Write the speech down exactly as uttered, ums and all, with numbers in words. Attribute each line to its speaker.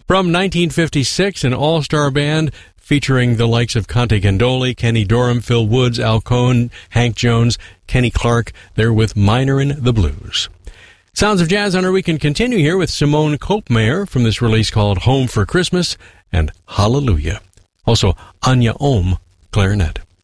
Speaker 1: From nineteen fifty-six, an all-star band featuring the likes of Conte Gandoli, Kenny Dorham, Phil Woods, Al Cohn, Hank Jones, Kenny Clark. They're with Minorin' the Blues. Sounds of Jazz on our weekend continue here with Simone Kopmeyer from this release called Home for Christmas and Hallelujah. Also, Anya Ohm, clarinet.